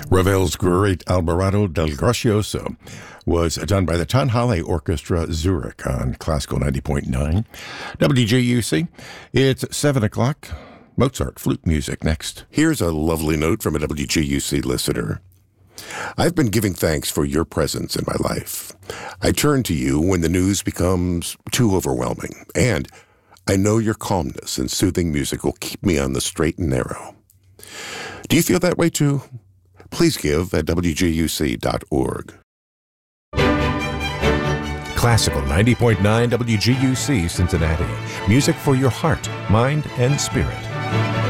Ravel's great Alborado del Gracioso was done by the Tonhalle Orchestra Zurich on Classical 90.9 WJUC. It's 7 o'clock. Mozart flute music next. Here's a lovely note from a WJUC listener. I've been giving thanks for your presence in my life. I turn to you when the news becomes too overwhelming, and I know your calmness and soothing music will keep me on the straight and narrow. Do you feel that way too? Please give at WJUC.org. Classical 90.9 WGUC Cincinnati. Music for your heart, mind, and spirit.